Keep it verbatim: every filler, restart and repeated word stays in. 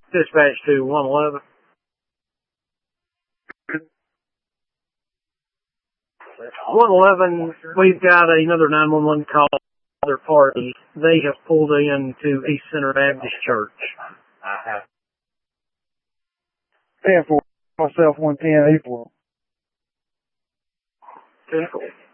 Dispatch to one eleven. one eleven, we've got another nine one one call. Other party. They have pulled in to East Center Baptist Church. ten four, myself one ten April. ten four.